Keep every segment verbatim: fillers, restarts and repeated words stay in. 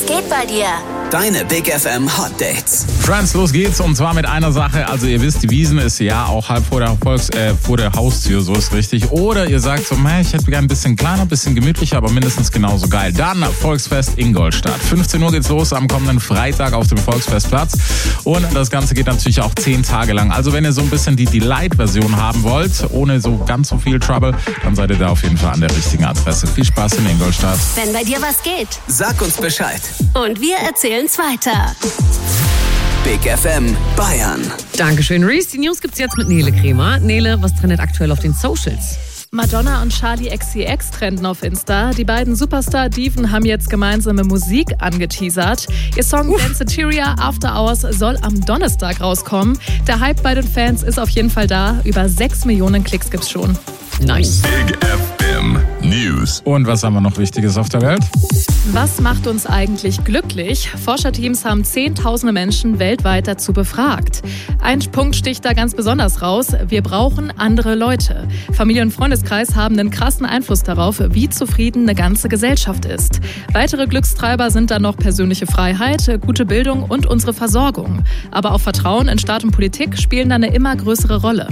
Was geht bei dir? Deine Big F M Hot Dates. Friends, los geht's, und zwar mit einer Sache. Also ihr wisst, die Wiesn ist ja auch halb vor der, Volks-, äh, vor der Haustür, so ist richtig. Oder ihr sagt so, ich hätte gerne ein bisschen kleiner, ein bisschen gemütlicher, aber mindestens genauso geil. Dann Volksfest Ingolstadt. fünfzehn Uhr geht's los am kommenden Freitag auf dem Volksfestplatz. Und das Ganze geht natürlich auch zehn Tage lang. Also wenn ihr so ein bisschen die Delight-Version haben wollt, ohne so ganz so viel Trouble, dann seid ihr da auf jeden Fall an der richtigen Adresse. Viel Spaß in Ingolstadt. Wenn bei dir was geht. Sag uns Bescheid. Und wir erzählen's weiter. Big F M Bayern. Dankeschön, Reese. Die News gibt's jetzt mit Nele Kremer. Nele, was trendet aktuell auf den Socials? Madonna und Charli X C X trenden auf Insta. Die beiden Superstar-Diven haben jetzt gemeinsame Musik angeteasert. Ihr Song Danceteria After Hours soll am Donnerstag rauskommen. Der Hype bei den Fans ist auf jeden Fall da. Über sechs Millionen Klicks gibt's schon. Nice. Big F M News. Und was haben wir noch Wichtiges auf der Welt? Was macht uns eigentlich glücklich? Forscherteams haben zehntausende Menschen weltweit dazu befragt. Ein Punkt sticht da ganz besonders raus. Wir brauchen andere Leute. Familie und Freundeskreis haben einen krassen Einfluss darauf, wie zufrieden eine ganze Gesellschaft ist. Weitere Glückstreiber sind dann noch persönliche Freiheit, gute Bildung und unsere Versorgung. Aber auch Vertrauen in Staat und Politik spielen da eine immer größere Rolle.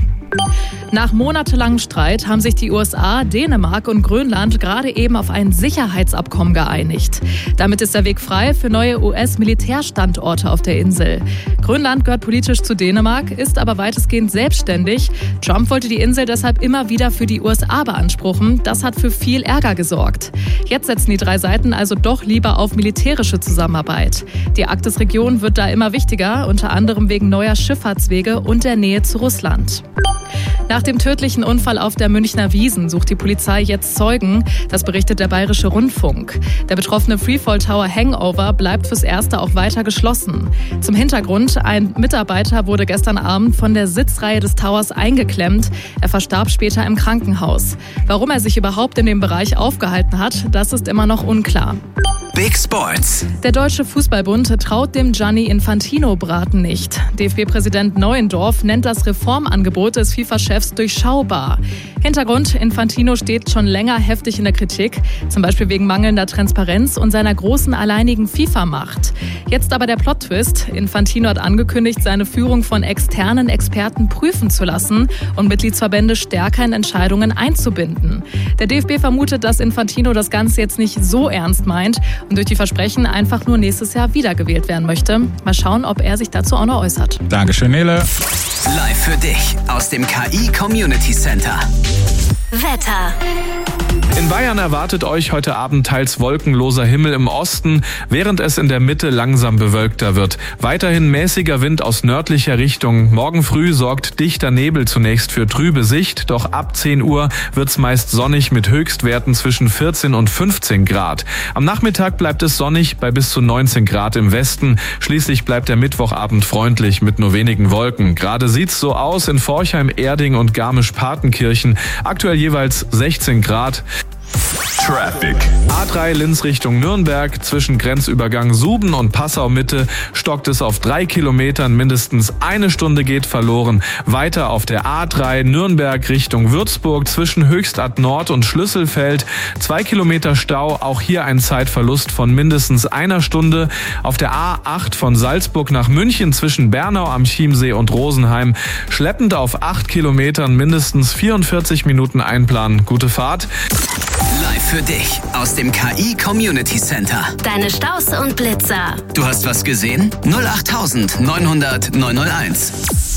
Nach monatelangem Streit haben sich die U S A, Dänemark und Grönland gerade eben auf ein Sicherheitsabkommen geeinigt. Damit ist der Weg frei für neue U S-Militärstandorte auf der Insel. Grönland gehört politisch zu Dänemark, ist aber weitestgehend selbstständig. Trump wollte die Insel deshalb immer wieder für die U S A beanspruchen. Das hat für viel Ärger gesorgt. Jetzt setzen die drei Seiten also doch lieber auf militärische Zusammenarbeit. Die Arktisregion wird da immer wichtiger, unter anderem wegen neuer Schifffahrtswege und der Nähe zu Russland. Nach dem tödlichen Unfall auf der Münchner Wiesn sucht die Polizei jetzt Zeugen. Das berichtet der Bayerische Rundfunk. Der betroffene Freefall Tower Hangover bleibt fürs Erste auch weiter geschlossen. Zum Hintergrund: Ein Mitarbeiter wurde gestern Abend von der Sitzreihe des Towers eingeklemmt. Er verstarb später im Krankenhaus. Warum er sich überhaupt in dem Bereich aufgehalten hat, das ist immer noch unklar. Big Sports. Der Deutsche Fußballbund traut dem Gianni Infantino-Braten nicht. D F B-Präsident Neuendorf nennt das Reformangebot des FIFA-Chefs durchschaubar. Hintergrund: Infantino steht schon länger heftig in der Kritik, zum Beispiel wegen mangelnder Transparenz und seiner großen alleinigen FIFA-Macht. Jetzt aber der Plot-Twist: Infantino hat angekündigt, seine Führung von externen Experten prüfen zu lassen und Mitgliedsverbände stärker in Entscheidungen einzubinden. Der D F B vermutet, dass Infantino das Ganze jetzt nicht so ernst meint und durch die Versprechen einfach nur nächstes Jahr wiedergewählt werden möchte. Mal schauen, ob er sich dazu auch noch äußert. Dankeschön, Nele. Live für dich aus dem K I Community Center. Wetter. In Bayern erwartet euch heute Abend teils wolkenloser Himmel im Osten, während es in der Mitte langsam bewölkter wird. Weiterhin mäßiger Wind aus nördlicher Richtung. Morgen früh sorgt dichter Nebel zunächst für trübe Sicht, doch ab zehn Uhr wird's meist sonnig mit Höchstwerten zwischen vierzehn und fünfzehn Grad. Am Nachmittag bleibt es sonnig bei bis zu neunzehn Grad im Westen. Schließlich bleibt der Mittwochabend freundlich mit nur wenigen Wolken. Gerade sieht's so aus in Forchheim, Erding und Garmisch-Partenkirchen. Aktuell jeweils sechzehn Grad. Traffic. A drei Linz Richtung Nürnberg. Zwischen Grenzübergang Suben und Passau Mitte stockt es auf drei Kilometern. Mindestens eine Stunde geht verloren. Weiter auf der A drei Nürnberg Richtung Würzburg zwischen Höchstadt Nord und Schlüsselfeld. Zwei Kilometer Stau. Auch hier ein Zeitverlust von mindestens einer Stunde. Auf der A acht von Salzburg nach München zwischen Bernau am Chiemsee und Rosenheim. Schleppend auf acht Kilometern mindestens vierundvierzig Minuten einplanen. Gute Fahrt. Live für dich aus dem K I Community Center. Deine Staus und Blitzer. Du hast was gesehen? null acht neunhundert neunhunderteins.